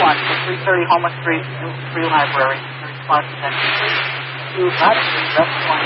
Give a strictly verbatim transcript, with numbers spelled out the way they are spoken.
one for three thirty Homer Street, New Free Library. Response attention, please. Two, not three, that's one.